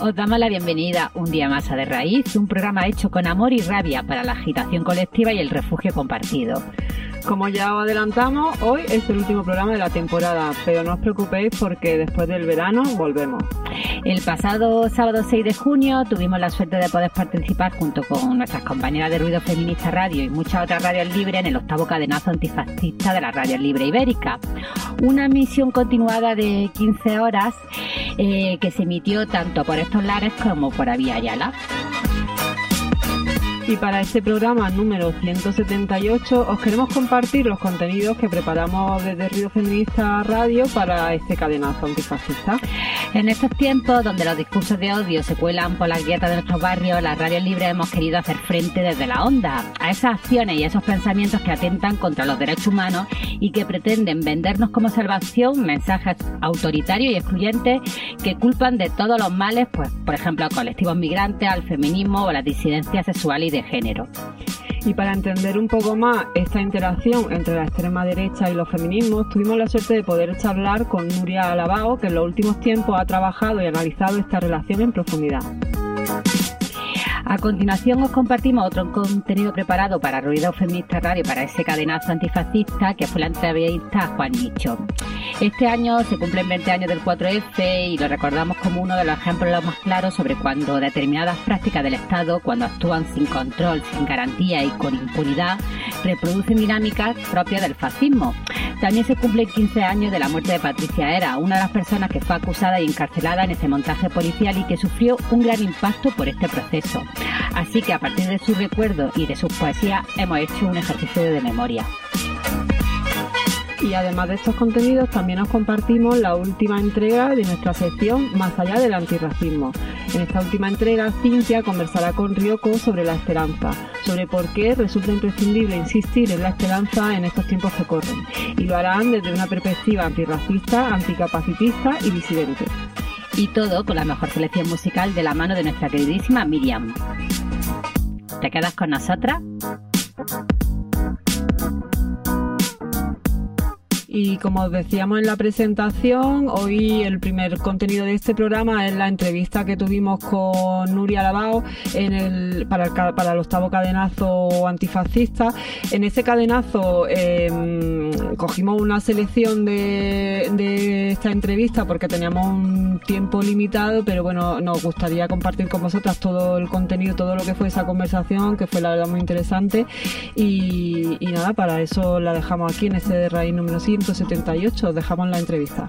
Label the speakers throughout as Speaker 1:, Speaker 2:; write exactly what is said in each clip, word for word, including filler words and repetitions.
Speaker 1: Os damos la bienvenida un día más a De Raíz, un programa hecho con amor y rabia para la agitación colectiva y el refugio compartido.
Speaker 2: Como ya os adelantamos, hoy es el último programa de la temporada, pero no os preocupéis porque después del verano volvemos.
Speaker 1: El pasado sábado seis de junio tuvimos la suerte de poder participar junto con nuestras compañeras de Ruido Feminista Radio y muchas otras radios libres en el octavo cadenazo antifascista de la Radio Libre Ibérica. Una misión continuada de quince horas eh, que se emitió tanto por estos lares como por Avia Yala.
Speaker 2: Y para este programa número ciento setenta y ocho os queremos compartir los contenidos que preparamos desde Ruido Feminista Radio para este cadenazo antifascista.
Speaker 1: En estos tiempos donde los discursos de odio se cuelan por las grietas de nuestros barrios, las radios libres hemos querido hacer frente desde la onda a esas acciones y a esos pensamientos que atentan contra los derechos humanos y que pretenden vendernos como salvación mensajes autoritarios y excluyentes que culpan de todos los males, pues por ejemplo a colectivos migrantes, al feminismo o a la disidencia sexual y de género.
Speaker 2: Y para entender un poco más esta interacción entre la extrema derecha y los feminismos, tuvimos la suerte de poder charlar con Nuria Alabao, que en los últimos tiempos ha trabajado y analizado esta relación en profundidad.
Speaker 1: A continuación os compartimos otro contenido preparado para Ruido Feminista Radio, para ese cadenazo antifascista, que fue la entrevista a Juan Nicho. Este año se cumplen veinte años del cuatro efe y lo recordamos como uno de los ejemplos más claros sobre cuando determinadas prácticas del Estado, cuando actúan sin control, sin garantía y con impunidad, reproducen dinámicas propias del fascismo. También se cumplen quince años de la muerte de Patricia Era, una de las personas que fue acusada y encarcelada en ese montaje policial y que sufrió un gran impacto por este proceso. Así que a partir de su recuerdo y de sus poesías hemos hecho un ejercicio de memoria.
Speaker 2: Y además de estos contenidos también os compartimos la última entrega de nuestra sección Más allá del antirracismo. En esta última entrega, Cintia conversará con Ryoko sobre la esperanza, sobre por qué resulta imprescindible insistir en la esperanza en estos tiempos que corren. Y lo harán desde una perspectiva antirracista, anticapacitista y disidente.
Speaker 1: Y todo con la mejor selección musical de la mano de nuestra queridísima Miriam. ¿Te quedas con nosotras?
Speaker 2: Y como os decíamos en la presentación, hoy el primer contenido de este programa es la entrevista que tuvimos con Nuria Alabao en el, para, el, para el octavo cadenazo antifascista. En ese cadenazo eh, cogimos una selección de, de esta entrevista porque teníamos un tiempo limitado, pero bueno, nos gustaría compartir con vosotras todo el contenido, todo lo que fue esa conversación, que fue la verdad muy interesante. Y, y nada, para eso la dejamos aquí en este de Raíz número ciento setenta y ocho, dejamos la entrevista.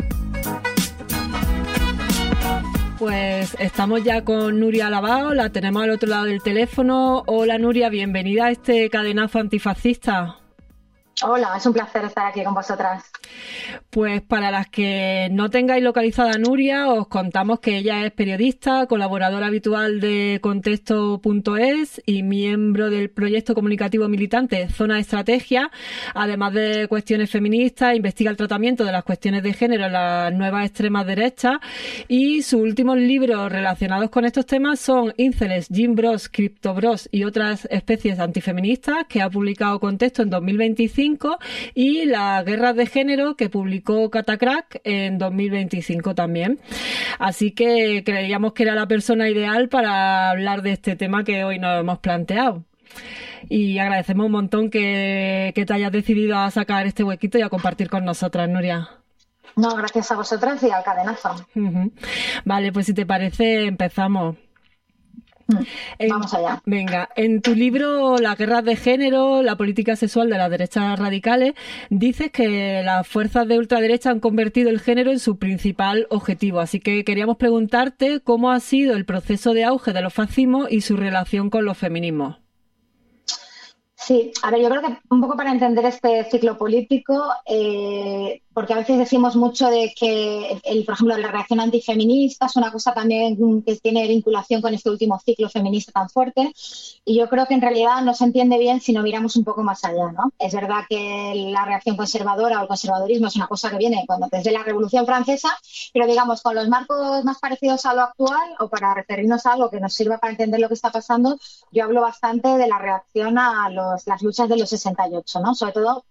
Speaker 2: Pues estamos ya con Nuria Alabao, la tenemos al otro lado del teléfono. Hola Nuria, bienvenida a este cadenazo antifascista.
Speaker 3: Hola, es un placer estar aquí con vosotras.
Speaker 2: Pues para las que no tengáis localizada a Nuria, os contamos que ella es periodista, colaboradora habitual de Contexto punto es y miembro del proyecto comunicativo militante Zona Estrategia. Además de cuestiones feministas, investiga el tratamiento de las cuestiones de género en las nuevas extremas derechas y sus últimos libros relacionados con estos temas son Ínceles, Gym Bros, Crypto Bros y otras especies antifeministas, que ha publicado Contexto en dos mil veinticinco, y Las guerras de género, que publicó Catacrack en dos mil veinticinco también. Así que creíamos que era la persona ideal para hablar de este tema que hoy nos hemos planteado. Y agradecemos un montón que, que te hayas decidido a sacar este huequito y a compartir con nosotras, Nuria.
Speaker 3: No, gracias a vosotras y al cadenazo.
Speaker 2: Uh-huh. Vale, pues si te parece, empezamos. En,
Speaker 3: Vamos allá.
Speaker 2: Venga, en tu libro Las guerras de género, la política sexual de las derechas radicales, dices que las fuerzas de ultraderecha han convertido el género en su principal objetivo. Así que queríamos preguntarte cómo ha sido el proceso de auge de los fascismos y su relación con los feminismos.
Speaker 3: Sí, a ver, yo creo que un poco para entender este ciclo político, eh, porque a veces decimos mucho de que, el, por ejemplo, la reacción antifeminista es una cosa también que tiene vinculación con este último ciclo feminista tan fuerte, y yo creo que en realidad no se entiende bien si no miramos un poco más allá, ¿no? Es verdad que la reacción conservadora o el conservadurismo es una cosa que viene cuando, desde la Revolución Francesa, pero digamos, con los marcos más parecidos a lo actual, o para referirnos a algo que nos sirva para entender lo que está pasando, yo hablo bastante de la reacción a los, las luchas de los sesenta y ocho, ¿no? Sobre todo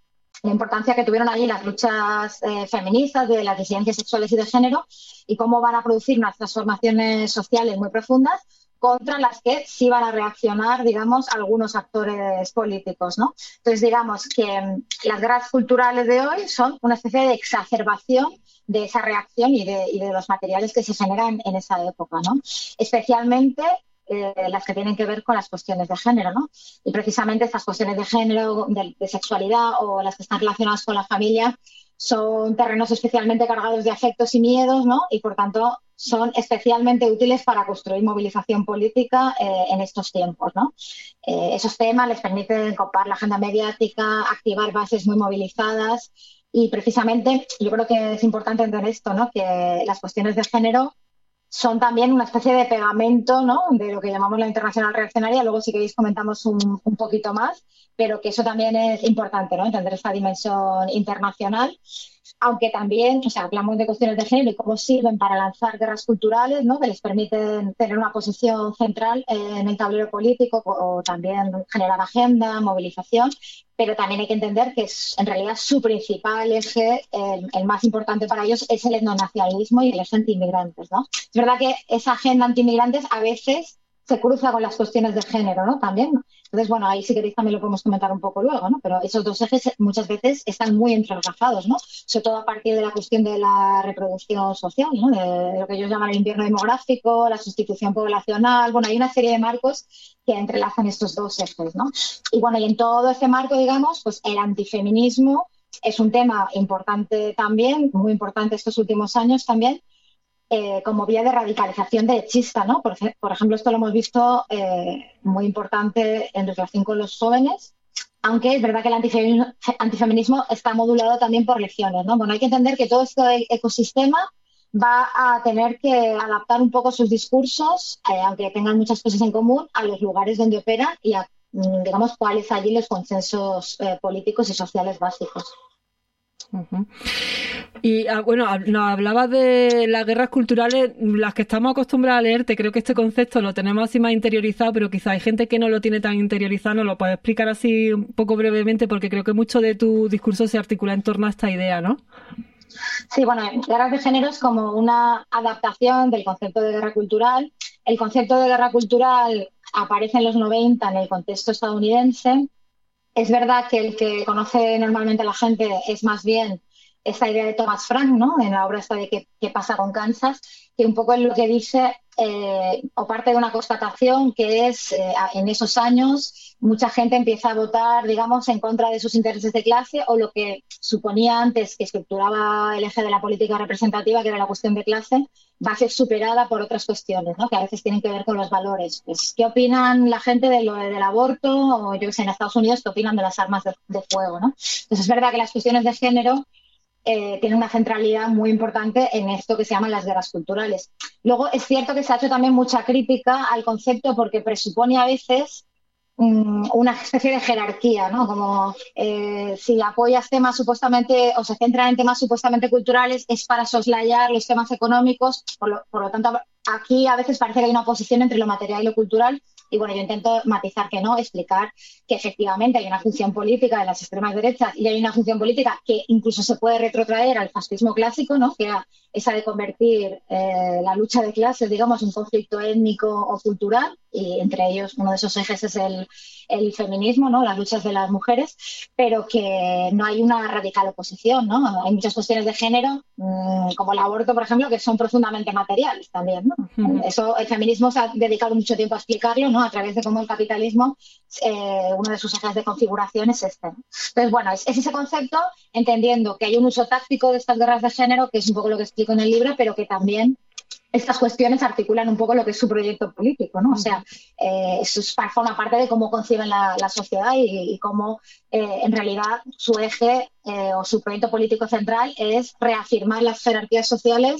Speaker 3: la importancia que tuvieron allí las luchas eh, feministas de las disidencias sexuales y de género y cómo van a producir unas transformaciones sociales muy profundas contra las que sí van a reaccionar, digamos, algunos actores políticos, ¿no? Entonces, digamos que um, las guerras culturales de hoy son una especie de exacerbación de esa reacción y de, y de los materiales que se generan en esa época, ¿no? Especialmente eh, las que tienen que ver con las cuestiones de género, ¿no? Y precisamente estas cuestiones de género, de, de sexualidad o las que están relacionadas con la familia son terrenos especialmente cargados de afectos y miedos, ¿no? Y, por tanto, son especialmente útiles para construir movilización política eh, en estos tiempos, ¿no? Eh, esos temas les permiten copar la agenda mediática, activar bases muy movilizadas y, precisamente, yo creo que es importante entender esto, ¿no? Que las cuestiones de género son también una especie de pegamento, ¿no? De lo que llamamos la internacional reaccionaria. Luego, si queréis, comentamos un, un poquito más, pero que eso también es importante, ¿no? Entender esta dimensión internacional. Aunque también, o sea, hablamos de cuestiones de género y cómo sirven para lanzar guerras culturales, ¿no? Que les permiten tener una posición central en el tablero político o también generar agenda, movilización, pero también hay que entender que es, en realidad su principal eje, el, el más importante para ellos, es el etnonacionalismo y el eje antiinmigrantes, ¿no? Es verdad que esa agenda antiinmigrantes a veces se cruza con las cuestiones de género, ¿no? También, ¿no? Entonces, bueno, ahí si queréis también lo podemos comentar un poco luego, ¿no? Pero esos dos ejes muchas veces están muy entrelazados, ¿no? Sobre todo a partir de la cuestión de la reproducción social, ¿no? De lo que ellos llaman el invierno demográfico, la sustitución poblacional. Bueno, hay una serie de marcos que entrelazan estos dos ejes, ¿no? Y bueno, y en todo este marco, digamos, pues el antifeminismo es un tema importante también, muy importante estos últimos años también, Eh, como vía de radicalización derechista, ¿no? Por, por ejemplo, esto lo hemos visto eh, muy importante en relación con los jóvenes, aunque es verdad que el antifeminismo, antifeminismo está modulado también por lecciones, ¿no? Bueno, hay que entender que todo este ecosistema va a tener que adaptar un poco sus discursos, eh, aunque tengan muchas cosas en común, a los lugares donde operan y a, digamos, cuáles allí los consensos eh, políticos y sociales básicos.
Speaker 2: Uh-huh. Y ah, bueno, nos hablabas de las guerras culturales, las que estamos acostumbrados a leerte. Creo que este concepto lo tenemos así más interiorizado, pero quizá hay gente que no lo tiene tan interiorizado. ¿Nos lo puedes explicar así un poco brevemente? Porque creo que mucho de tu discurso se articula en torno a esta idea, ¿no?
Speaker 3: Sí, bueno, guerras de género es como una adaptación del concepto de guerra cultural. El concepto de guerra cultural aparece en los noventa en el contexto estadounidense. Es verdad que el que conoce normalmente a la gente es más bien esta idea de Thomas Frank, ¿no? En la obra esta de ¿Qué, qué pasa con Kansas? Que un poco es lo que dice, eh, o parte de una constatación que es, eh, en esos años, mucha gente empieza a votar, digamos, en contra de sus intereses de clase o lo que suponía antes que estructuraba el eje de la política representativa, que era la cuestión de clase, va a ser superada por otras cuestiones, ¿no? Que a veces tienen que ver con los valores. Pues, ¿qué opinan la gente de lo del aborto? O yo que sé, en Estados Unidos, ¿qué opinan de las armas de, de fuego, ¿no? Entonces es verdad que las cuestiones de género eh, tienen una centralidad muy importante en esto que se llaman las guerras culturales. Luego es cierto que se ha hecho también mucha crítica al concepto porque presupone a veces una especie de jerarquía, ¿no? Como eh, si apoyas temas supuestamente o se centran en temas supuestamente culturales es para soslayar los temas económicos, por lo, por lo tanto aquí a veces parece que hay una oposición entre lo material y lo cultural y bueno, yo intento matizar que no, explicar que efectivamente hay una función política de las extremas derechas y hay una función política que incluso se puede retrotraer al fascismo clásico, ¿no? Que era esa de convertir eh, la lucha de clases, digamos, en un conflicto étnico o cultural, y entre ellos uno de esos ejes es el, el feminismo, ¿no? Las luchas de las mujeres, pero que no hay una radical oposición, ¿no? Hay muchas cuestiones de género, mmm, como el aborto, por ejemplo, que son profundamente materiales también, ¿no? Uh-huh. Eso el feminismo se ha dedicado mucho tiempo a explicarlo, ¿no? A través de cómo el capitalismo, eh, uno de sus ejes de configuración es este. Entonces, bueno, es, es ese concepto, entendiendo que hay un uso táctico de estas guerras de género, que es un poco lo que explico en el libro, pero que también estas cuestiones articulan un poco lo que es su proyecto político, ¿no? O sea, eh, eso forma parte de cómo conciben la, la sociedad y, y cómo, eh, en realidad, su eje eh, o su proyecto político central es reafirmar las jerarquías sociales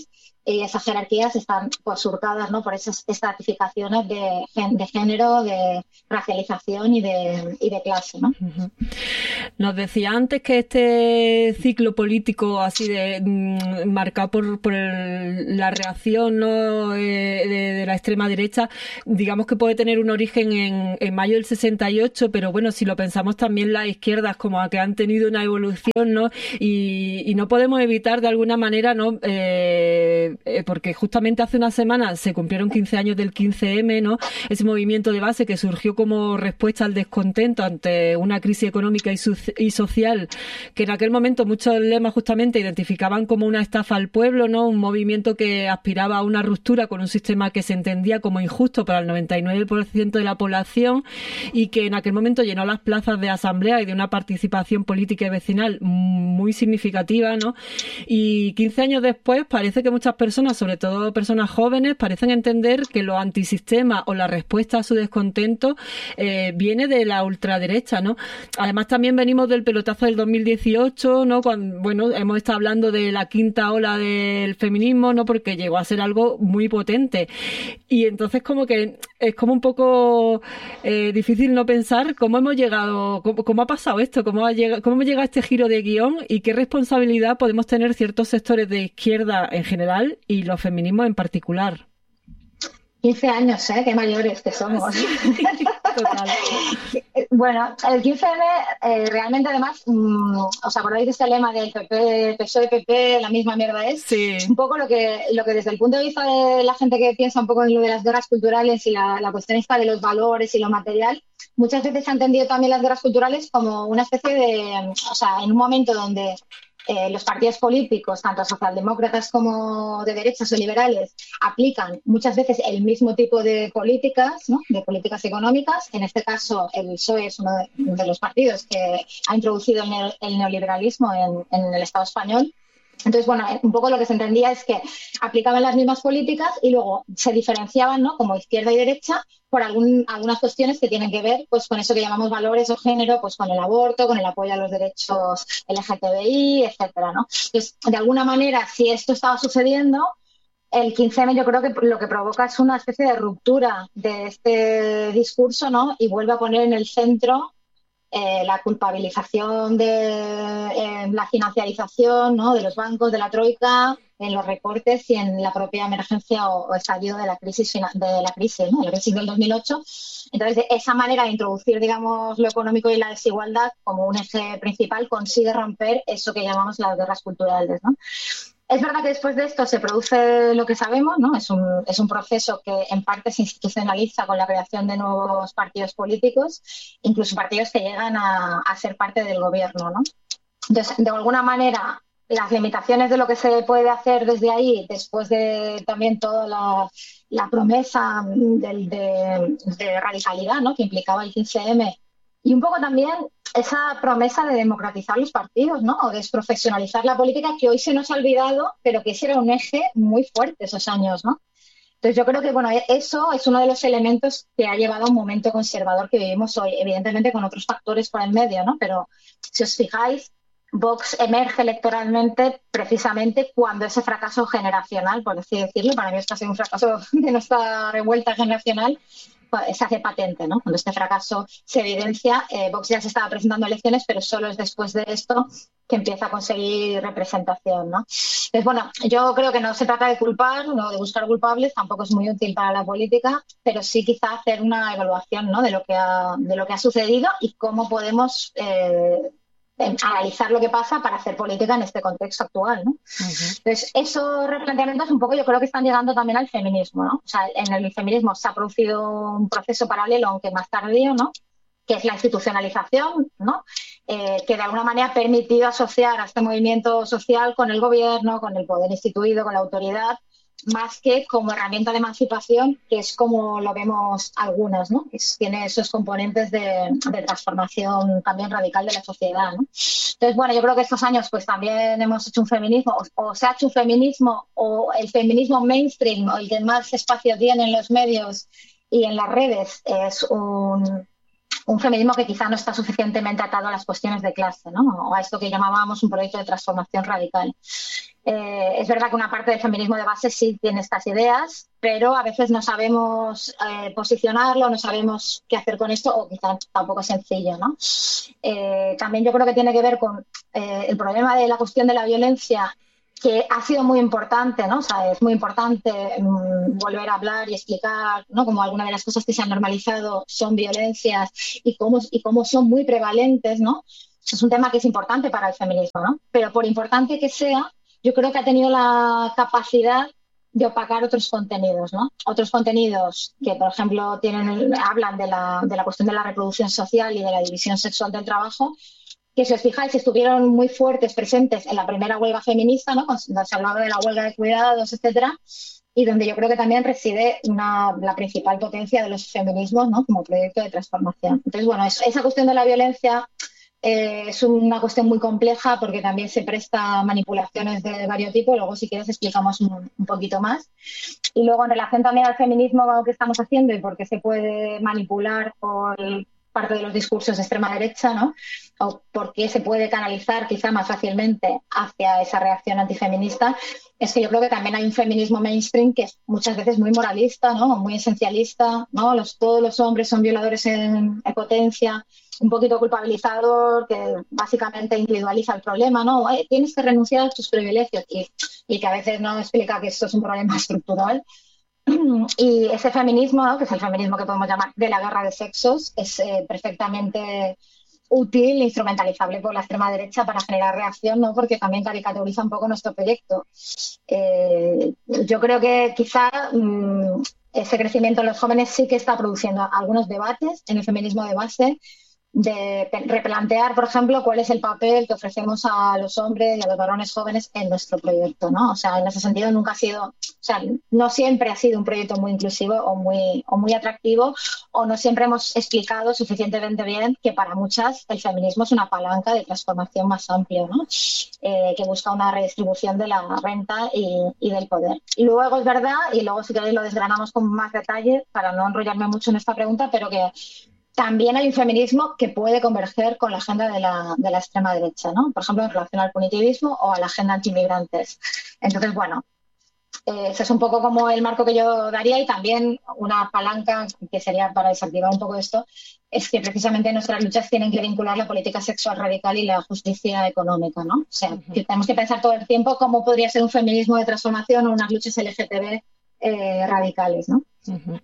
Speaker 3: y esas jerarquías están pues surcadas, ¿no?, por esas estratificaciones de, de género, de racialización y de, y de clase, ¿no?
Speaker 2: Uh-huh. Nos decía antes que este ciclo político así de mmm, marcado por, por el, la reacción, ¿no?, eh, de, de la extrema derecha, digamos que puede tener un origen en, en mayo del sesenta y ocho, pero bueno, si lo pensamos también las izquierdas como a que han tenido una evolución, ¿no?, y, y no podemos evitar de alguna manera, ¿no?, eh, Eh, porque justamente hace una semana se cumplieron quince años del quince eme, ¿no?, ese movimiento de base que surgió como respuesta al descontento ante una crisis económica y, su- y social, que en aquel momento muchos lemas justamente identificaban como una estafa al pueblo, ¿no?, un movimiento que aspiraba a una ruptura con un sistema que se entendía como injusto para el noventa y nueve por ciento de la población y que en aquel momento llenó las plazas de asamblea y de una participación política y vecinal muy significativa, ¿no? Y quince años después parece que muchas personas, sobre todo personas jóvenes, parecen entender que lo antisistema o la respuesta a su descontento eh, viene de la ultraderecha, ¿no? Además también venimos del pelotazo del dos mil dieciocho, ¿no?, cuando, bueno, hemos estado hablando de la quinta ola del feminismo, ¿no?, porque llegó a ser algo muy potente. Y entonces como que es como un poco eh, difícil no pensar cómo hemos llegado, cómo, cómo ha pasado esto, cómo, ha llegado, cómo hemos llegado a este giro de guión y qué responsabilidad podemos tener ciertos sectores de izquierda en general y los feminismos en particular.
Speaker 3: quince años, ¿eh? Qué mayores que somos.
Speaker 2: Sí, total.
Speaker 3: Bueno, el quince eme eh, realmente además, mmm, ¿os acordáis de ese lema del P P, P S O E, P P, la misma mierda es?
Speaker 2: Sí.
Speaker 3: Un poco lo que, lo que desde el punto de vista de la gente que piensa un poco en lo de las guerras culturales y la, la cuestión esta de los valores y lo material, muchas veces se ha entendido también las guerras culturales como una especie de, o sea, en un momento donde Eh, los partidos políticos, tanto socialdemócratas como de derechas o liberales, aplican muchas veces el mismo tipo de políticas, ¿no?, de políticas económicas. En este caso, el P S O E es uno de, de los partidos que ha introducido el, neo, el neoliberalismo en, en el Estado español. Entonces, bueno, un poco lo que se entendía es que aplicaban las mismas políticas y luego se diferenciaban, ¿no?, como izquierda y derecha por algún, algunas cuestiones que tienen que ver pues con eso que llamamos valores o género, pues con el aborto, con el apoyo a los derechos L G T B I, etcétera, ¿no? Entonces, de alguna manera, si esto estaba sucediendo, el quince eme yo creo que lo que provoca es una especie de ruptura de este discurso, ¿no?, y vuelve a poner en el centro Eh, la culpabilización de eh, la financiarización, ¿no?, de los bancos, de la troika, en los recortes y en la propia emergencia o, o estallido de la crisis de la crisis, ¿no?, de la crisis del dos mil ocho. Entonces, de esa manera de introducir, digamos, lo económico y la desigualdad como un eje principal consigue romper eso que llamamos las guerras culturales, ¿no? Es verdad que después de esto se produce lo que sabemos, ¿no? Es un, es un proceso que en parte se institucionaliza con la creación de nuevos partidos políticos, incluso partidos que llegan a, a ser parte del gobierno, ¿no? Entonces, de alguna manera, las limitaciones de lo que se puede hacer desde ahí, después de también toda la, la promesa de, de, de radicalidad, ¿no?, que implicaba el quince eme, y un poco también esa promesa de democratizar los partidos, ¿no?, o desprofesionalizar la política, que hoy se nos ha olvidado, pero que ese era un eje muy fuerte esos años, ¿no? Entonces yo creo que, bueno, eso es uno de los elementos que ha llevado a un momento conservador que vivimos hoy, evidentemente con otros factores por en medio, ¿no? Pero si os fijáis, Vox emerge electoralmente precisamente cuando ese fracaso generacional, por así decirlo, para mí es casi un fracaso de nuestra revuelta generacional, se hace patente, ¿no? Cuando este fracaso se evidencia, eh, Vox ya se estaba presentando a elecciones, pero solo es después de esto que empieza a conseguir representación, ¿no? Entonces, bueno, yo creo que no se trata de culpar, no de buscar culpables, tampoco es muy útil para la política, pero sí quizá hacer una evaluación, ¿no?, de lo que ha, de lo que ha sucedido y cómo podemos eh, analizar lo que pasa para hacer política en este contexto actual, ¿no? Uh-huh. Entonces, esos replanteamientos un poco yo creo que están llegando también al feminismo, ¿no? O sea, en el feminismo se ha producido un proceso paralelo, aunque más tardío, ¿no?, que es la institucionalización, ¿no?, eh, que de alguna manera ha permitido asociar a este movimiento social con el gobierno, con el poder instituido, con la autoridad, más que como herramienta de emancipación, que es como lo vemos algunas, ¿no?, que tiene esos componentes de, de transformación también radical de la sociedad, ¿no? Entonces, bueno, yo creo que estos años pues también hemos hecho un feminismo, o, o se ha hecho un feminismo, o el feminismo mainstream, o el que más espacio tiene en los medios y en las redes, es un un feminismo que quizá no está suficientemente atado a las cuestiones de clase, ¿no? O a esto que llamábamos un proyecto de transformación radical. Eh, es verdad que una parte del feminismo de base sí tiene estas ideas, pero a veces no sabemos eh, posicionarlo, no sabemos qué hacer con esto, o quizá tampoco es sencillo, ¿no? Eh, también yo creo que tiene que ver con eh, el problema de la cuestión de la violencia, que ha sido muy importante, ¿no? O sea, es muy importante mmm, volver a hablar y explicar, ¿no? Como algunas de las cosas que se han normalizado son violencias y cómo, y cómo son muy prevalentes, ¿no? Eso es un tema que es importante para el feminismo, ¿no? Pero por importante que sea, yo creo que ha tenido la capacidad de opacar otros contenidos, ¿no? Otros contenidos que, por ejemplo, tienen, hablan de la, de la cuestión de la reproducción social y de la división sexual del trabajo, que si os fijáis estuvieron muy fuertes, presentes en la primera huelga feminista, ¿no? Cuando se hablaba de la huelga de cuidados, etcétera, y donde yo creo que también reside una, la principal potencia de los feminismos, ¿no? Como proyecto de transformación. Entonces, bueno, es, esa cuestión de la violencia eh, es una cuestión muy compleja porque también se presta a manipulaciones de varios tipos. Luego, si quieres, explicamos un, un poquito más. Y luego, en relación también al feminismo que estamos haciendo y por qué se puede manipular por parte de los discursos de extrema derecha, ¿no? O por qué se puede canalizar quizá más fácilmente hacia esa reacción antifeminista, es que yo creo que también hay un feminismo mainstream que es muchas veces muy moralista, ¿no? Muy esencialista, ¿no? Los, todos los hombres son violadores en, en potencia, un poquito culpabilizador, que básicamente individualiza el problema, ¿no? Eh, tienes que renunciar a tus privilegios y, y que a veces no explica que esto es un problema estructural. Y ese feminismo, ¿no? Que es el feminismo que podemos llamar de la guerra de sexos, es eh, perfectamente útil e instrumentalizable por la extrema derecha para generar reacción, ¿no? Porque también caricaturiza un poco nuestro proyecto. Eh, yo creo que quizá mmm, ese crecimiento en los jóvenes sí que está produciendo algunos debates en el feminismo de base, de replantear, por ejemplo, cuál es el papel que ofrecemos a los hombres y a los varones jóvenes en nuestro proyecto, ¿no? O sea, en ese sentido nunca ha sido, o sea, no siempre ha sido un proyecto muy inclusivo o muy, o muy atractivo, o no siempre hemos explicado suficientemente bien que para muchas el feminismo es una palanca de transformación más amplia, ¿no? Eh, que busca una redistribución de la renta y, y del poder. Y luego es verdad, y luego si queréis lo desgranamos con más detalle para no enrollarme mucho en esta pregunta, pero que también hay un feminismo que puede converger con la agenda de la, de la extrema derecha, ¿no? Por ejemplo, en relación al punitivismo o a la agenda anti-inmigrantes. Entonces, bueno, eh, ese es un poco como el marco que yo daría, y también una palanca que sería para desactivar un poco esto, es que precisamente nuestras luchas tienen que vincular la política sexual radical y la justicia económica, ¿no? O sea, uh-huh. que tenemos que pensar todo el tiempo cómo podría ser un feminismo de transformación o unas luchas L G T B eh, radicales, ¿no?
Speaker 2: Uh-huh.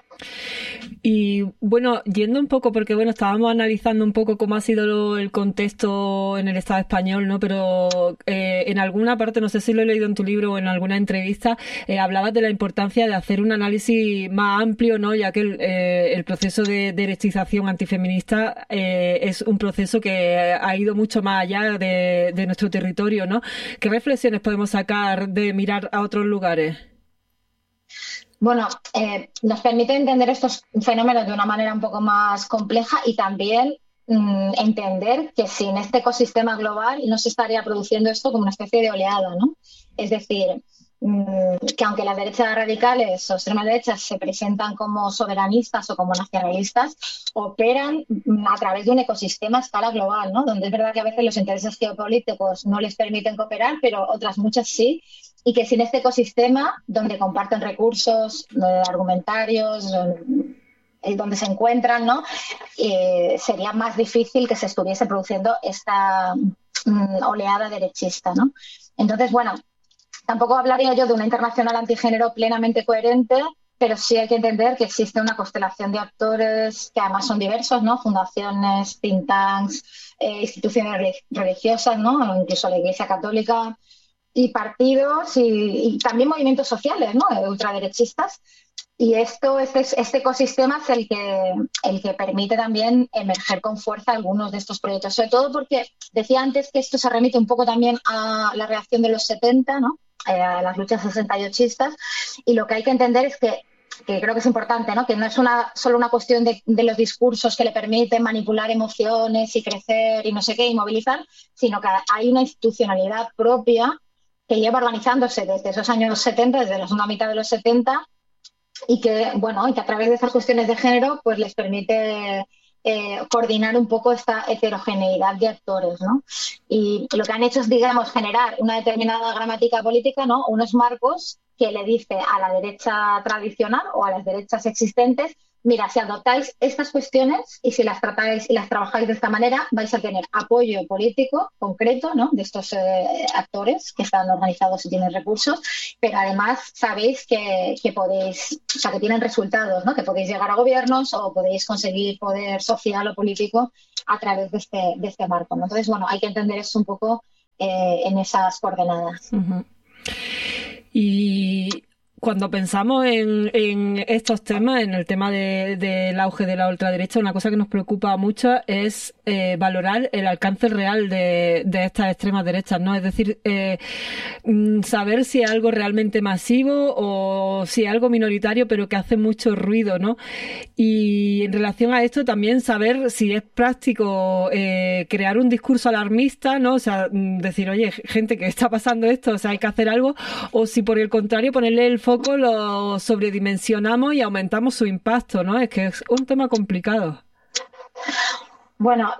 Speaker 2: Y bueno, yendo un poco, porque bueno, estábamos analizando un poco cómo ha sido lo, el contexto en el Estado español, ¿no? Pero eh, en alguna parte, no sé si lo he leído en tu libro o en alguna entrevista, eh, hablabas de la importancia de hacer un análisis más amplio, ¿no? Ya que el, eh, el proceso de derechización antifeminista eh, es un proceso que ha ido mucho más allá de, de nuestro territorio, ¿no? ¿Qué reflexiones podemos sacar de mirar a otros lugares?
Speaker 3: Bueno, eh, nos permite entender estos fenómenos de una manera un poco más compleja y también mmm, entender que sin este ecosistema global no se estaría produciendo esto como una especie de oleada, ¿no? Es decir, mmm, que aunque las derechas radicales o extremas derechas se presentan como soberanistas o como nacionalistas, operan mmm, a través de un ecosistema a escala global, ¿no? Donde es verdad que a veces los intereses geopolíticos no les permiten cooperar, pero otras muchas sí. Y que sin este ecosistema, donde comparten recursos, eh, argumentarios, eh, donde se encuentran, ¿no? Eh, sería más difícil que se estuviese produciendo esta mm, oleada derechista, ¿no? Entonces, bueno, tampoco hablaría yo de una internacional antigénero plenamente coherente, pero sí hay que entender que existe una constelación de actores que además son diversos, ¿no? Fundaciones, think tanks, eh, instituciones religiosas, ¿no? Incluso la Iglesia Católica, y partidos y, y también movimientos sociales, ¿no? Ultraderechistas. Y esto, este, este ecosistema es el que, el que permite también emerger con fuerza algunos de estos proyectos. Sobre todo porque decía antes que esto se remite un poco también a la reacción de los setenta, ¿no? Eh, a las luchas sesenta y ochistas. Y lo que hay que entender es que, que creo que es importante, ¿no? Que no es una, solo una cuestión de, de los discursos que le permiten manipular emociones y crecer y no sé qué, y movilizar, sino que hay una institucionalidad propia que lleva organizándose desde esos años setenta, desde la segunda mitad de los setenta, y que, bueno, y que a través de esas cuestiones de género pues les permite eh, coordinar un poco esta heterogeneidad de actores, ¿no? Y lo que han hecho es, digamos, generar una determinada gramática política, ¿no? Unos marcos que le dice a la derecha tradicional o a las derechas existentes: mira, si adoptáis estas cuestiones y si las tratáis y las trabajáis de esta manera, vais a tener apoyo político concreto, ¿no?, de estos eh, actores que están organizados y tienen recursos, pero además sabéis que, que podéis, o sea, que tienen resultados, ¿no?, que podéis llegar a gobiernos o podéis conseguir poder social o político a través de este, de este marco, ¿no? Entonces, bueno, hay que entender eso un poco eh, en esas coordenadas.
Speaker 2: Uh-huh. Y cuando pensamos en, en estos temas, en el tema de, del auge de la ultraderecha, una cosa que nos preocupa mucho es eh, valorar el alcance real de, de estas extremas derechas, ¿no? Es decir, eh, saber si es algo realmente masivo o si es algo minoritario pero que hace mucho ruido, ¿no? Y en relación a esto también saber si es práctico eh, crear un discurso alarmista, ¿no? O sea, decir, oye, gente, que está pasando esto, o sea, hay que hacer algo, o si por el contrario ponerle el foco lo sobredimensionamos y aumentamos su impacto, ¿no? Es que es un tema complicado.
Speaker 3: Bueno,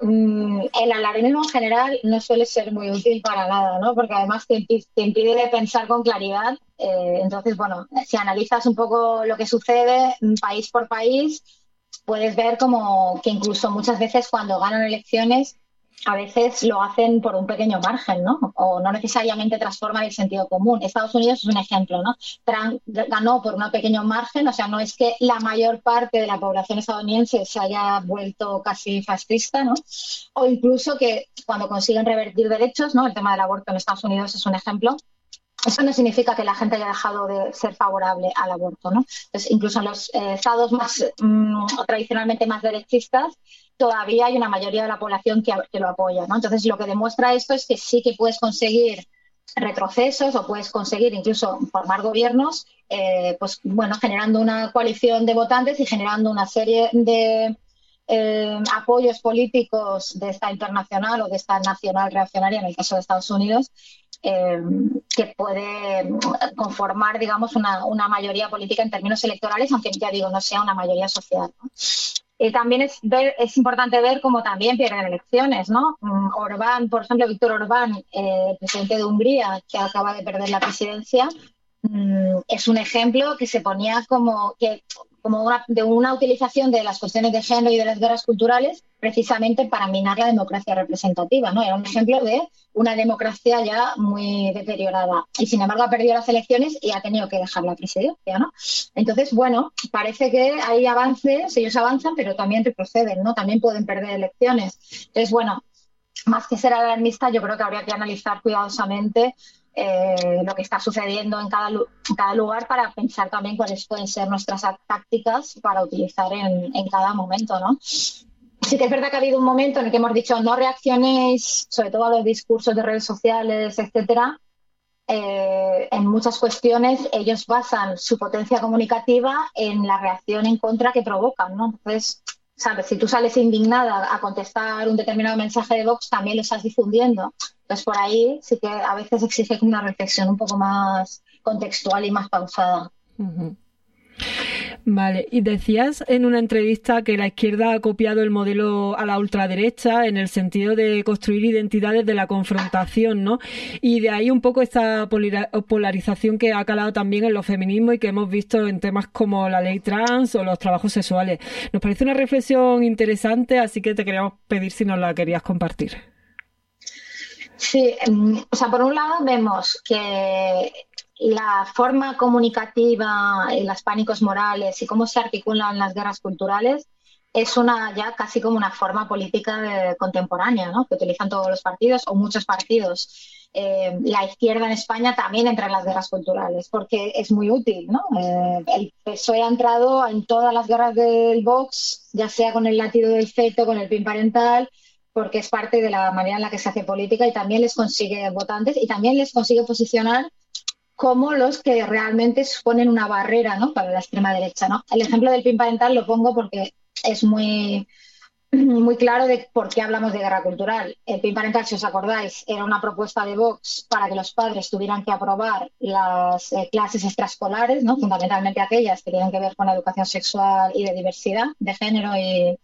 Speaker 3: el alarmismo en general no suele ser muy útil para nada, ¿no? Porque además te, te impide pensar con claridad. Eh, entonces, bueno, si analizas un poco lo que sucede país por país, puedes ver como que incluso muchas veces cuando ganan elecciones, a veces lo hacen por un pequeño margen, ¿no? O no necesariamente transforman el sentido común. Estados Unidos es un ejemplo, ¿no? Trump ganó por un pequeño margen, o sea, no es que la mayor parte de la población estadounidense se haya vuelto casi fascista, ¿no? O incluso que cuando consiguen revertir derechos, ¿no? El tema del aborto en Estados Unidos es un ejemplo. Eso no significa que la gente haya dejado de ser favorable al aborto, ¿no? Entonces, incluso en los eh, estados más mmm, tradicionalmente más derechistas, todavía hay una mayoría de la población que, que lo apoya, ¿no? Entonces, lo que demuestra esto es que sí que puedes conseguir retrocesos o puedes conseguir incluso formar gobiernos, eh, pues bueno, generando una coalición de votantes y generando una serie de eh, apoyos políticos de esta internacional o de esta nacional reaccionaria, en el caso de Estados Unidos, eh, que puede conformar, digamos, una, una mayoría política en términos electorales, aunque ya digo, no sea una mayoría social, ¿no? Eh, también es, ver, es importante ver cómo también pierden elecciones, ¿no? Um, Orbán, por ejemplo, Víctor Orbán, eh, presidente de Hungría, que acaba de perder la presidencia, um, es un ejemplo que se ponía como, que, como una, de una utilización de las cuestiones de género y de las guerras culturales precisamente para minar la democracia representativa, ¿no? Era un ejemplo de una democracia ya muy deteriorada y sin embargo ha perdido las elecciones y ha tenido que dejar la presidencia, ¿no? Entonces, bueno, parece que hay avances, ellos avanzan pero también retroceden, ¿no? También pueden perder elecciones. Entonces, bueno, más que ser alarmista, yo creo que habría que analizar cuidadosamente eh, lo que está sucediendo en cada, en cada lugar para pensar también cuáles pueden ser nuestras tácticas para utilizar en, en cada momento, ¿no? Sí que es verdad que ha habido un momento en el que hemos dicho no reaccionéis, sobre todo a los discursos de redes sociales, etcétera. Eh, en muchas cuestiones ellos basan su potencia comunicativa en la reacción en contra que provocan, ¿no? Entonces, sabes, si tú sales indignada a contestar un determinado mensaje de Vox, también lo estás difundiendo. Entonces, por ahí sí que a veces exige una reflexión un poco más contextual y más pausada.
Speaker 2: Uh-huh. Vale, y decías en una entrevista que la izquierda ha copiado el modelo a la ultraderecha en el sentido de construir identidades de la confrontación, ¿no? Y de ahí un poco esta polarización que ha calado también en los feminismos y que hemos visto en temas como la ley trans o los trabajos sexuales. Nos parece una reflexión interesante, así que te queríamos pedir si nos la querías compartir.
Speaker 3: Sí, o sea, por un lado vemos que la forma comunicativa, los pánicos morales y cómo se articulan las guerras culturales es una ya casi como una forma política de, contemporánea, ¿no? Que utilizan todos los partidos o muchos partidos. Eh, la izquierda en España también entra en las guerras culturales porque es muy útil, ¿no? Eh, el P S O E ha entrado en todas las guerras del Vox, ya sea con el latido del feto, con el PIN parental, porque es parte de la manera en la que se hace política y también les consigue votantes y también les consigue posicionar como los que realmente suponen una barrera, ¿no? Para la extrema derecha, ¿no? El ejemplo del PIN parental lo pongo porque es muy, muy claro de por qué hablamos de guerra cultural. El PIN parental, si os acordáis, era una propuesta de Vox para que los padres tuvieran que aprobar las eh, clases extraescolares, ¿no? Fundamentalmente aquellas que tienen que ver con la educación sexual y de diversidad de género y,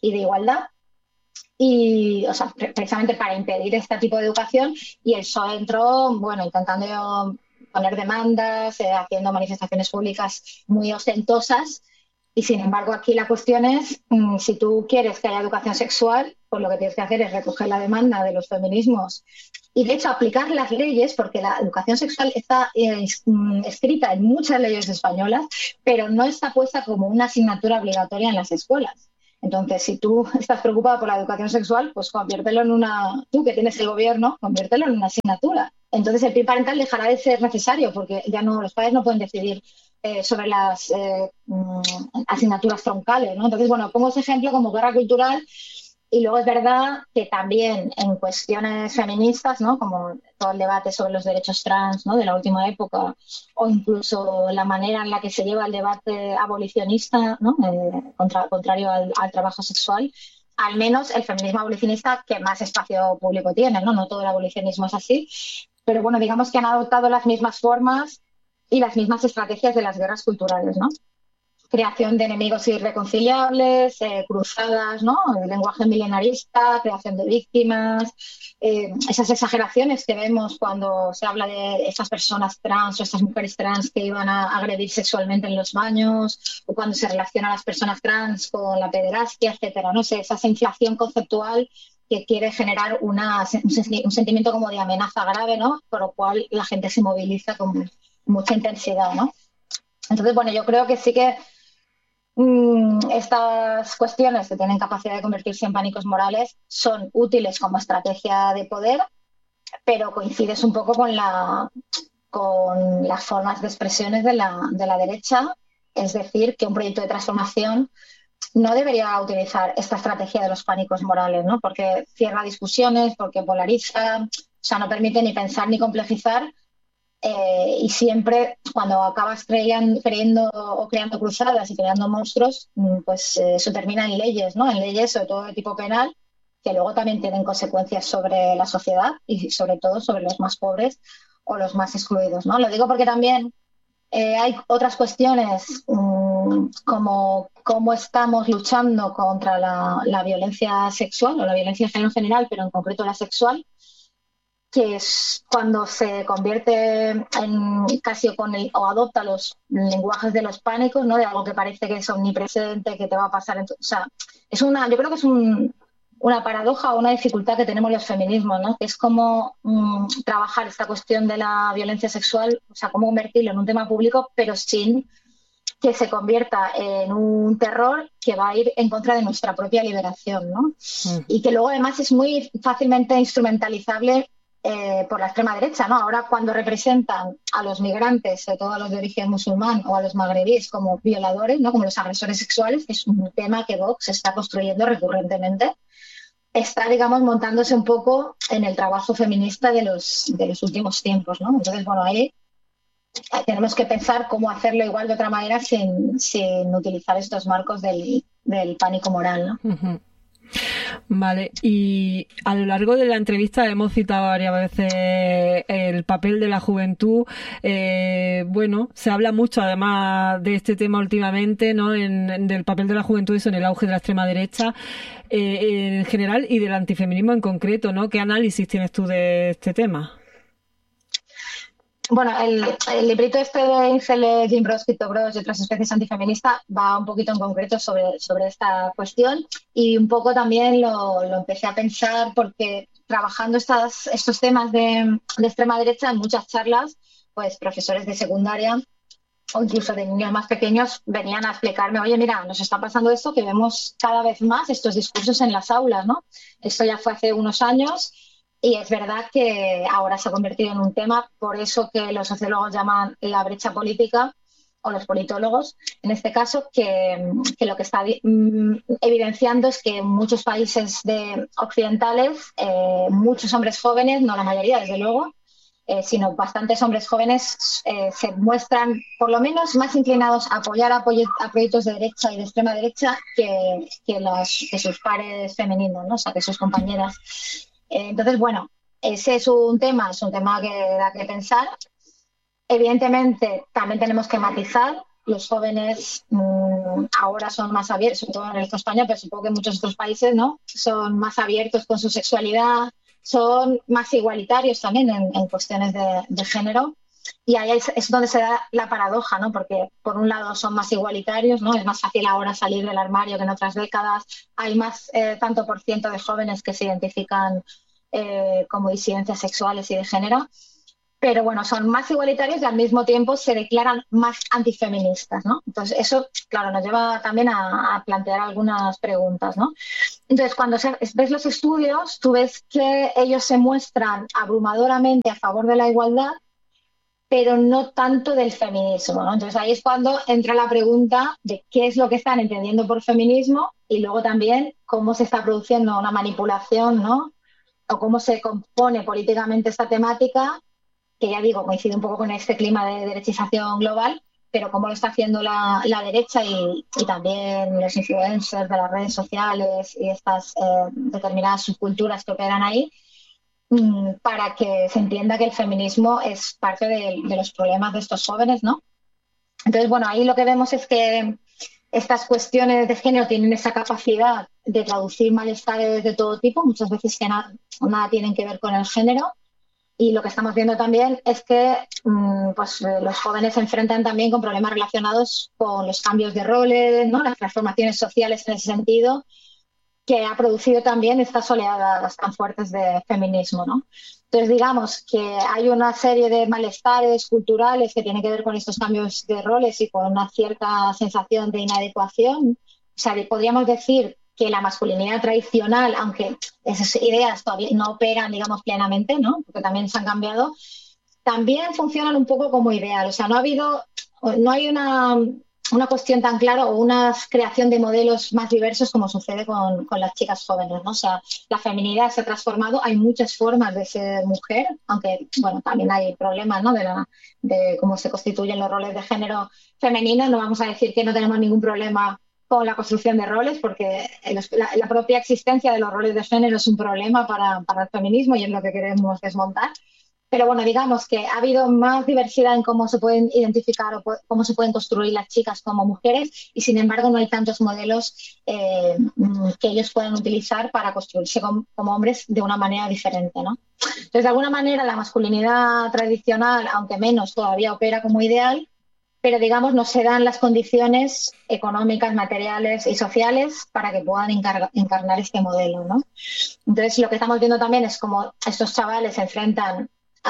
Speaker 3: y de igualdad. Y, o sea, precisamente para impedir este tipo de educación, y el P S O E entró, bueno, intentando poner demandas, eh, haciendo manifestaciones públicas muy ostentosas, y sin embargo aquí la cuestión es, mmm, si tú quieres que haya educación sexual, pues lo que tienes que hacer es recoger la demanda de los feminismos y de hecho aplicar las leyes, porque la educación sexual está eh, escrita en muchas leyes españolas, pero no está puesta como una asignatura obligatoria en las escuelas. Entonces, si tú estás preocupada por la educación sexual, pues conviértelo en una, tú que tienes el gobierno, conviértelo en una asignatura. Entonces, el P I B parental dejará de ser necesario porque ya no, los padres no pueden decidir eh, sobre las eh, asignaturas troncales, ¿no? Entonces, bueno, pongo ese ejemplo como guerra cultural. Y luego es verdad que también en cuestiones feministas, ¿no? Como todo el debate sobre los derechos trans, ¿no? De la última época, o incluso la manera en la que se lleva el debate abolicionista, ¿no? Eh, contra, contrario al, al trabajo sexual, al menos el feminismo abolicionista que más espacio público tiene, ¿no? No todo el abolicionismo es así, pero bueno, digamos que han adoptado las mismas formas y las mismas estrategias de las guerras culturales, ¿no? Creación de enemigos irreconciliables, eh, cruzadas, ¿no? El lenguaje milenarista, creación de víctimas, eh, esas exageraciones que vemos cuando se habla de estas personas trans o estas mujeres trans que iban a agredir sexualmente en los baños, o cuando se relaciona a las personas trans con la pederastia, etcétera, ¿no? Esa inflación conceptual que quiere generar una, un sentimiento como de amenaza grave, ¿no? Por lo cual la gente se moviliza con mucha intensidad, ¿no? Entonces, bueno, yo creo que sí que estas cuestiones que tienen capacidad de convertirse en pánicos morales son útiles como estrategia de poder, pero coincides un poco con, la, con las formas de expresiones de la, de la derecha, es decir, que un proyecto de transformación no debería utilizar esta estrategia de los pánicos morales, ¿no? Porque cierra discusiones, porque polariza, o sea, no permite ni pensar ni complejizar. Eh, y siempre cuando acabas creyendo, creyendo o creando cruzadas y creando monstruos, pues eh, eso termina en leyes, ¿no? En leyes sobre todo de tipo penal, que luego también tienen consecuencias sobre la sociedad y sobre todo sobre los más pobres o los más excluidos, ¿no? Lo digo porque también eh, hay otras cuestiones mmm, como cómo estamos luchando contra la, la violencia sexual o la violencia de género en general, pero en concreto la sexual, que es cuando se convierte en casi con el, o adopta los lenguajes de los pánicos, ¿no? De algo que parece que es omnipresente, que te va a pasar. En tu, o sea, es una, yo creo que es un, una paradoja o una dificultad que tenemos los feminismos, ¿no? Que es como mmm, trabajar esta cuestión de la violencia sexual, o sea, cómo convertirlo en un tema público, pero sin que se convierta en un terror que va a ir en contra de nuestra propia liberación, ¿no? Mm. Y que luego además es muy fácilmente instrumentalizable Eh, por la extrema derecha, ¿no? Ahora cuando representan a los migrantes, sobre todo a los de origen musulmán o a los magrebíes como violadores, ¿no? Como los agresores sexuales, que es un tema que Vox está construyendo recurrentemente, está, digamos, montándose un poco en el trabajo feminista de los, de los últimos tiempos, ¿no? Entonces, bueno, ahí tenemos que pensar cómo hacerlo igual de otra manera sin, sin utilizar estos marcos del, del pánico moral, ¿no?
Speaker 2: Uh-huh. Vale, y a lo largo de la entrevista hemos citado varias veces el papel de la juventud. Eh, bueno, se habla mucho además de este tema últimamente, ¿no? En, en del papel de la juventud, eso en el auge de la extrema derecha eh, en general y del antifeminismo en concreto, ¿no? ¿Qué análisis tienes tú de este tema?
Speaker 3: Bueno, el, el librito este de Incel, Jim Ross, Crypto Bros y otras especies antifeministas va un poquito en concreto sobre, sobre esta cuestión y un poco también lo, lo empecé a pensar porque trabajando estas, estos temas de, de extrema derecha en muchas charlas, pues profesores de secundaria o incluso de niños más pequeños venían a explicarme, oye, mira, nos está pasando esto que vemos cada vez más estos discursos en las aulas, ¿no? Esto ya fue hace unos años. Y es verdad que ahora se ha convertido en un tema, por eso que los sociólogos llaman la brecha política, o los politólogos, en este caso, que, que lo que está mm, evidenciando es que en muchos países de, occidentales, eh, muchos hombres jóvenes, no la mayoría, desde luego, eh, sino bastantes hombres jóvenes eh, se muestran por lo menos más inclinados a apoyar a, a proyectos de derecha y de extrema derecha que, que, las, que sus pares femeninos, ¿no? O sea, que sus compañeras. Entonces, bueno, ese es un tema, es un tema que da que pensar. Evidentemente, también tenemos que matizar. Los jóvenes mmm, mm, ahora son más abiertos, sobre todo en el Estado España, pero supongo que en muchos otros países, ¿no? Son más abiertos con su sexualidad, son más igualitarios también en, en cuestiones de, de género. Y ahí es, es donde se da la paradoja, ¿no? Porque por un lado son más igualitarios, ¿no? Es más fácil ahora salir del armario que en otras décadas. Hay más eh, tanto por ciento de jóvenes que se identifican eh, como disidencias sexuales y de género. Pero bueno, son más igualitarios y al mismo tiempo se declaran más antifeministas, ¿no? Entonces eso, claro, nos lleva también a, a plantear algunas preguntas, ¿no? Entonces, cuando se, ves los estudios, tú ves que ellos se muestran abrumadoramente a favor de la igualdad, pero no tanto del feminismo, ¿no? Entonces ahí es cuando entra la pregunta de qué es lo que están entendiendo por feminismo y luego también cómo se está produciendo una manipulación, ¿no? O cómo se compone políticamente esta temática, que ya digo, coincide un poco con este clima de derechización global, pero cómo lo está haciendo la, la derecha y, y también los influencers de las redes sociales y estas eh, determinadas subculturas que operan ahí, mmm, para que se entienda que el feminismo es parte de, de los problemas de estos jóvenes, ¿no? Entonces, bueno, ahí lo que vemos es que estas cuestiones de género tienen esa capacidad de traducir malestares de todo tipo, muchas veces que na- nada tienen que ver con el género. Y lo que estamos viendo también es que mmm, pues, eh, los jóvenes se enfrentan también con problemas relacionados con los cambios de roles, ¿no? Las transformaciones sociales en ese sentido, que ha producido también estas oleadas tan fuertes de feminismo, ¿no? Entonces, digamos que hay una serie de malestares culturales que tienen que ver con estos cambios de roles y con una cierta sensación de inadecuación. O sea, podríamos decir que la masculinidad tradicional, aunque esas ideas todavía no operan, digamos, plenamente, ¿no? Porque también se han cambiado, también funcionan un poco como ideal. O sea, no ha habido, no hay una, una cuestión tan clara o una creación de modelos más diversos como sucede con, con las chicas jóvenes, ¿no? O sea, la feminidad se ha transformado, hay muchas formas de ser mujer, aunque, bueno, también hay problemas, ¿no? De, la, de cómo se constituyen los roles de género femeninos. No vamos a decir que no tenemos ningún problema con la construcción de roles, porque la, la propia existencia de los roles de género es un problema para, para el feminismo y es lo que queremos desmontar. Pero bueno, digamos que ha habido más diversidad en cómo se pueden identificar o cómo se pueden construir las chicas como mujeres y sin embargo no hay tantos modelos eh, que ellos puedan utilizar para construirse como, como hombres de una manera diferente, ¿no? Entonces, de alguna manera, la masculinidad tradicional, aunque menos, todavía opera como ideal, pero digamos no se dan las condiciones económicas, materiales y sociales para que puedan encar- encarnar este modelo, ¿no? Entonces lo que estamos viendo también es cómo estos chavales se enfrentan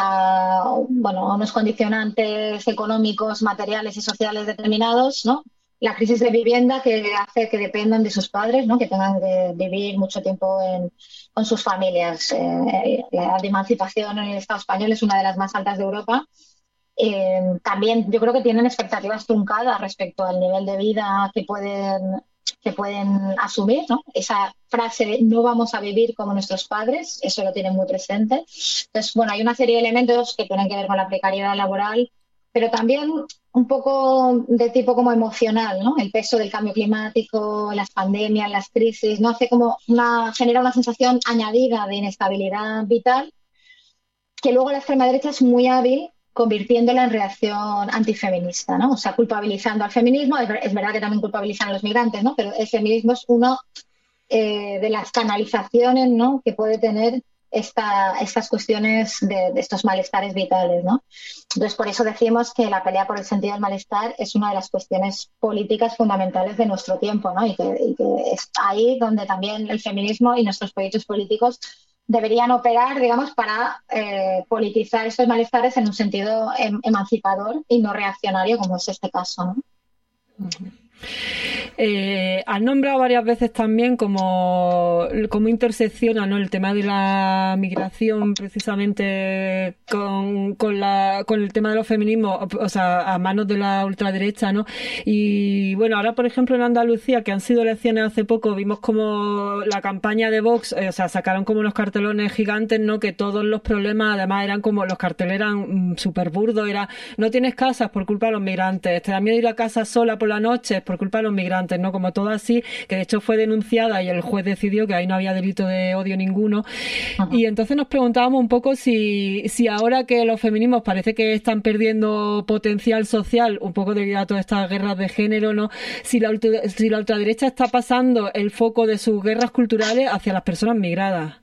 Speaker 3: a, bueno, a unos condicionantes económicos, materiales y sociales determinados, ¿no? La crisis de vivienda que hace que dependan de sus padres, ¿no? Que tengan que vivir mucho tiempo en, con sus familias. Eh, la edad de emancipación en el Estado español es una de las más altas de Europa. Eh, también yo creo que tienen expectativas truncadas respecto al nivel de vida que pueden, que pueden asumir, ¿no? Esa frase de no vamos a vivir como nuestros padres, eso lo tienen muy presente. Entonces, bueno, hay una serie de elementos que tienen que ver con la precariedad laboral, pero también un poco de tipo como emocional, ¿no? El peso del cambio climático, las pandemias, las crisis, ¿no? Hace como una, genera una sensación añadida de inestabilidad vital que luego la extrema derecha es muy hábil convirtiéndola en reacción antifeminista, ¿no? O sea, culpabilizando al feminismo. Es, es verdad que también culpabilizan a los migrantes, ¿no? Pero el feminismo es uno eh, de las canalizaciones, ¿no? Que puede tener esta, estas cuestiones de, de estos malestares vitales, ¿no? Entonces, por eso decimos que la pelea por el sentido del malestar es una de las cuestiones políticas fundamentales de nuestro tiempo, ¿no? Y que, y que es ahí donde también el feminismo y nuestros proyectos políticos deberían operar, digamos, para eh, politizar estos malestares en un sentido em- emancipador y no reaccionario, como es este caso, ¿no?
Speaker 2: Uh-huh. Eh, has nombrado varias veces también cómo, cómo intersecciona, ¿no?, el tema de la migración precisamente con, con, la, con el tema de los feminismos, o sea, a manos de la ultraderecha, ¿no? Y bueno, ahora por ejemplo en Andalucía, que han sido elecciones hace poco, vimos como la campaña de Vox, eh, o sea, sacaron como unos cartelones gigantes, ¿no?, que todos los problemas además eran como, los carteles eran mmm, súper burdos, era no tienes casas por culpa de los migrantes, te da miedo ir a casa sola por la noche por culpa de los migrantes. antes, ¿no? Como todo así, que de hecho fue denunciada y el juez decidió que ahí no había delito de odio ninguno. Ajá. Y entonces nos preguntábamos un poco si, si ahora que los feminismos parece que están perdiendo potencial social, un poco debido a todas estas guerras de género, ¿no? Si la, si la ultraderecha está pasando el foco de sus guerras culturales hacia las personas migradas.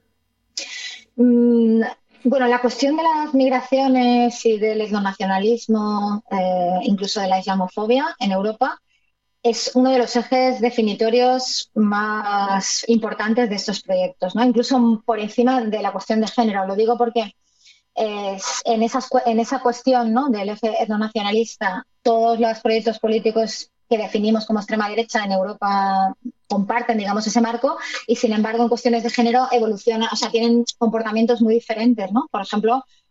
Speaker 3: Mm, bueno, la cuestión de las migraciones y del etnonacionalismo, eh, incluso de la islamofobia en Europa, es uno de los ejes definitorios más importantes de estos proyectos, ¿no? Incluso por encima de la cuestión de género. Lo digo porque eh, en, esas, en esa cuestión, ¿no?, del eje etnonacionalista, todos los proyectos políticos que definimos como extrema derecha en Europa comparten, digamos, ese marco, y sin embargo en cuestiones de género evolucionan, o sea, tienen comportamientos muy diferentes, ¿no? Por ejemplo,